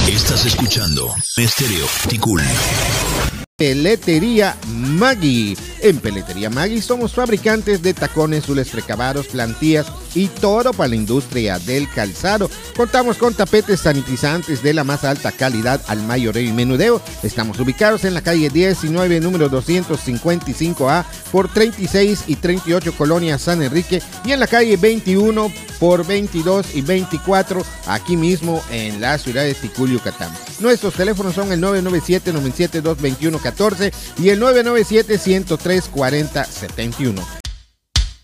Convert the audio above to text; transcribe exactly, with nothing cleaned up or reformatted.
Estás escuchando Estéreo Ticul. Peletería Maggi. En Peletería Maggi somos fabricantes de tacones, zules precabados, plantillas y todo para la industria del calzado. Contamos con tapetes sanitizantes de la más alta calidad al mayoreo y menudeo. Estamos ubicados en la calle diecinueve, número doscientos cincuenta y cinco A, por treinta y seis y treinta y ocho, Colonia San Enrique, y en la calle veintiuno por veintidós y veinticuatro, aquí mismo en la ciudad de Ticul, Yucatán. Nuestros teléfonos son el nueve nueve siete, nueve siete dos, dos uno uno cuatro y el nueve nueve siete, uno cero tres, cuatro cero siete uno.